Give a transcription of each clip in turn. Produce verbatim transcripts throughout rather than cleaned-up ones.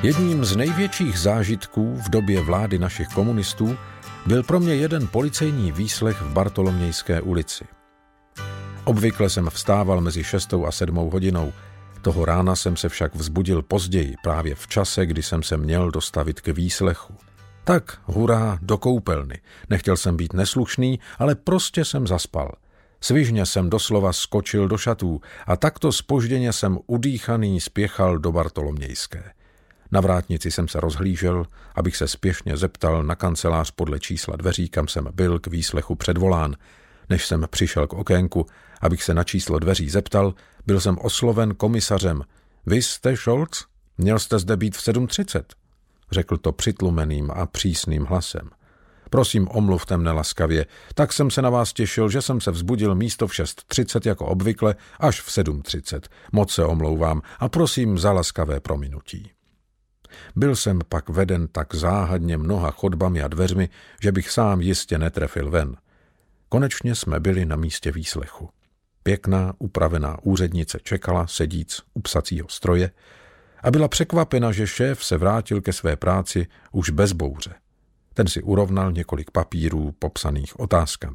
Jedním z největších zážitků v době vlády našich komunistů byl pro mě jeden policejní výslech v Bartolomějské ulici. Obvykle jsem vstával mezi šestou a sedmou hodinou. Toho rána jsem se však vzbudil později, právě v čase, kdy jsem se měl dostavit k výslechu. Tak, hurá, do koupelny. Nechtěl jsem být neslušný, ale prostě jsem zaspal. Svižně jsem doslova skočil do šatů a takto zpožděně jsem udýchaný spěchal do Bartolomějské. Na vrátnici jsem se rozhlížel, abych se spěšně zeptal na kancelář podle čísla dveří, kam jsem byl k výslechu předvolán. Než jsem přišel k okénku, abych se na číslo dveří zeptal, byl jsem osloven komisařem. Vy jste Scholz? Měl jste zde být v sedm třicet. Řekl to přitlumeným a přísným hlasem. Prosím, omluvte mne laskavě, tak jsem se na vás těšil, že jsem se vzbudil místo v šest třicet jako obvykle až v sedm třicet. Moc se omlouvám a prosím za laskavé prominutí. Byl jsem pak veden tak záhadně mnoha chodbami a dveřmi, že bych sám jistě netrefil ven. Konečně jsme byli na místě výslechu. Pěkná, upravená úřednice čekala, sedíc u psacího stroje, a byla překvapena, že šéf se vrátil ke své práci už bez bouře. Ten si urovnal několik papírů popsaných otázkami.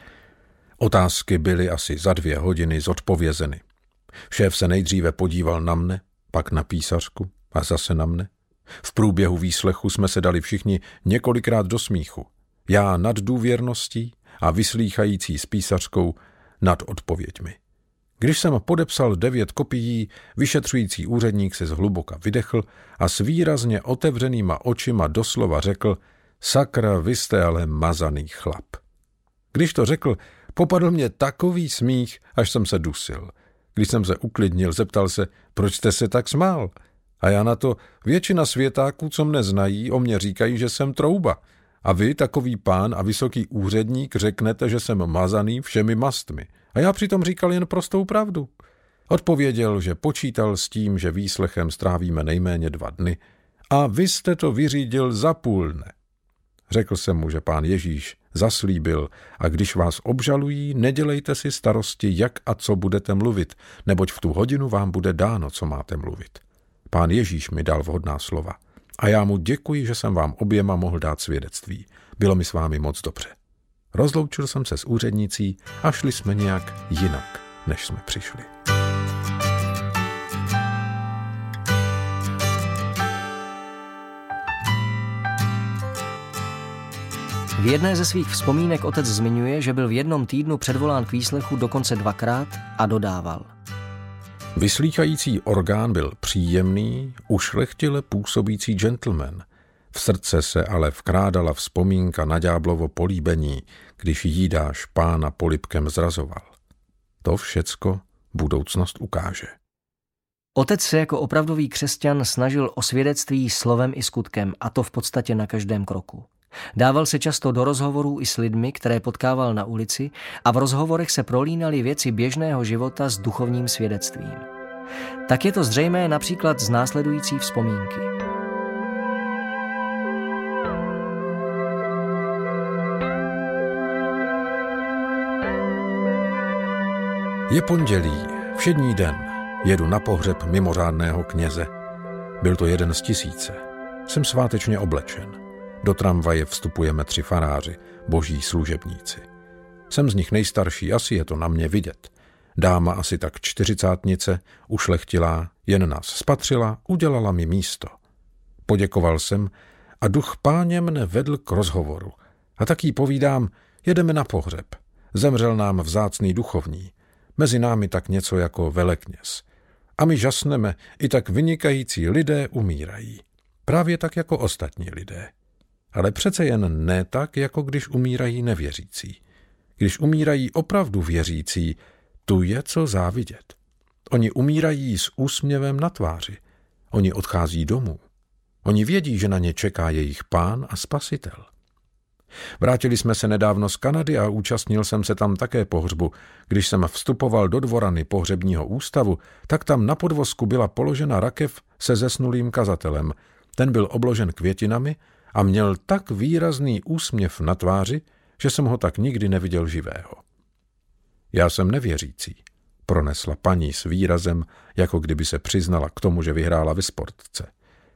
Otázky byly asi za dvě hodiny zodpovězeny. Šéf se nejdříve podíval na mne, pak na písařku a zase na mne. V průběhu výslechu jsme se dali všichni několikrát do smíchu. Já nad důvěrností a vyslýchající s písařkou nad odpověďmi. Když jsem podepsal devět kopií, vyšetřující úředník se zhluboka vydechl a s výrazně otevřenýma očima doslova řekl: sakra, vy jste ale mazaný chlap. Když to řekl, popadl mě takový smích, až jsem se dusil. Když jsem se uklidnil, zeptal se, proč jste se tak smál? A já na to, většina světáků, co mne znají, o mě říkají, že jsem trouba. A vy, takový pán a vysoký úředník, řeknete, že jsem mazaný všemi mastmi. A já přitom říkal jen prostou pravdu. Odpověděl, že počítal s tím, že výslechem strávíme nejméně dva dny, a vy jste to vyřídil za půl dne. Řekl jsem mu, že pán Ježíš zaslíbil, a když vás obžalují, nedělejte si starosti, jak a co budete mluvit, neboť v tu hodinu vám bude dáno, co máte mluvit. Pán Ježíš mi dal vhodná slova. A já mu děkuji, že jsem vám oběma mohl dát svědectví. Bylo mi s vámi moc dobře. Rozloučil jsem se s úřednicí a šli jsme nějak jinak, než jsme přišli. V jedné ze svých vzpomínek otec zmiňuje, že byl v jednom týdnu předvolán k výslechu dokonce dvakrát a dodával: Vyslýchající orgán byl příjemný, ušlechtile působící gentleman. V srdce se ale vkrádala vzpomínka na ďáblovo políbení, když Jídáš pána polibkem zrazoval. To všecko budoucnost ukáže. Otec se jako opravdový křesťan snažil o svědectví slovem i skutkem, a to v podstatě na každém kroku. Dával se často do rozhovorů i s lidmi, které potkával na ulici, a v rozhovorech se prolínaly věci běžného života s duchovním svědectvím. Tak je to zřejmé například z následující vzpomínky. Je pondělí, všední den. Jedu na pohřeb mimořádného kněze. Byl to jeden z tisíce. Jsem svátečně oblečen. Do tramvaje vstupujeme tři faráři, boží služebníci. Jsem z nich nejstarší, asi je to na mě vidět. Dáma asi tak čtyřicátnice, ušlechtilá, jen nás spatřila, udělala mi místo. Poděkoval jsem a duch Páně mne vedl k rozhovoru. A tak jí povídám, jedeme na pohřeb. Zemřel nám vzácný duchovní. Mezi námi tak něco jako velekněz. A my žasneme, i tak vynikající lidé umírají. Právě tak jako ostatní lidé. Ale přece jen ne tak, jako když umírají nevěřící. Když umírají opravdu věřící, tu je co závidět. Oni umírají s úsměvem na tváři. Oni odchází domů. Oni vědí, že na ně čeká jejich pán a spasitel. Vrátili jsme se nedávno z Kanady a účastnil jsem se tam také pohřbu. Když jsem vstupoval do dvorany pohřebního ústavu, tak tam na podvozku byla položena rakev se zesnulým kazatelem. Ten byl obložen květinami a měl tak výrazný úsměv na tváři, že jsem ho tak nikdy neviděl živého. Já jsem nevěřící, pronesla paní s výrazem, jako kdyby se přiznala k tomu, že vyhrála ve sportce.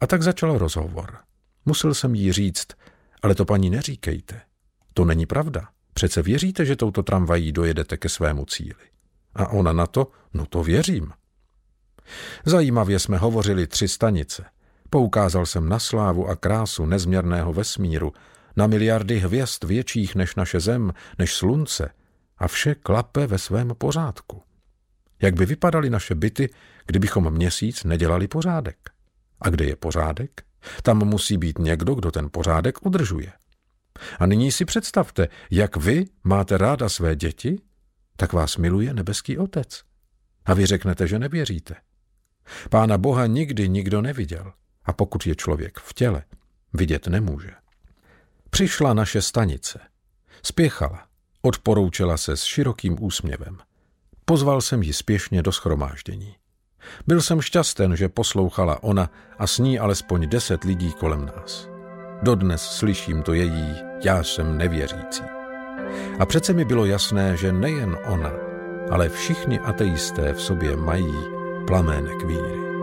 A tak začal rozhovor. Musel jsem jí říct, ale to paní neříkejte. To není pravda. Přece věříte, že touto tramvají dojedete ke svému cíli. A ona na to, no to věřím. Zajímavě jsme hovořili tři stanice. Poukázal jsem na slávu a krásu nezměrného vesmíru, na miliardy hvězd větších než naše zem, než slunce, a vše klape ve svém pořádku. Jak by vypadaly naše byty, kdybychom měsíc nedělali pořádek? A kde je pořádek? Tam musí být někdo, kdo ten pořádek udržuje. A nyní si představte, jak vy máte ráda své děti, tak vás miluje nebeský Otec. A vy řeknete, že nevěříte. Pána Boha nikdy nikdo neviděl. A pokud je člověk v těle, vidět nemůže. Přišla naše stanice. Spěchala. Odporoučela se s širokým úsměvem. Pozval jsem ji spěšně do shromáždění. Byl jsem šťasten, že poslouchala ona a s ní alespoň deset lidí kolem nás. Dodnes slyším to její já jsem nevěřící. A přece mi bylo jasné, že nejen ona, ale všichni ateisté v sobě mají plamének víry.